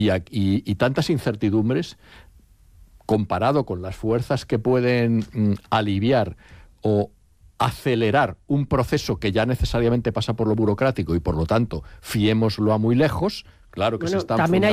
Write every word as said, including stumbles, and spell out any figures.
y, y, y tantas incertidumbres, comparado con las fuerzas que pueden mm, aliviar o acelerar un proceso que ya necesariamente pasa por lo burocrático y, por lo tanto, fiémoslo a muy lejos, claro que Bueno, se están también hay